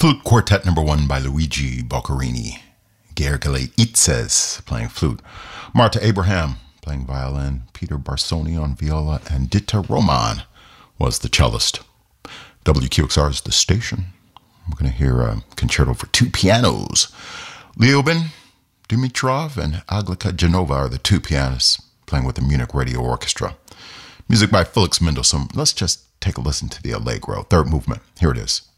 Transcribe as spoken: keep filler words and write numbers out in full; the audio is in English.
Flute Quartet number one by Luigi Boccherini. Gergely Itzes playing flute. Marta Abraham playing violin. Peter Barsoni on viola. And Dita Roman was the cellist. W Q X R is the station. We're going to hear a concerto for two pianos. Lyubin Dimitrov and Aglika Genova are the two pianists playing with the Munich Radio Orchestra. Music by Felix Mendelssohn. Let's just take a listen to the Allegro, third movement. Here it is.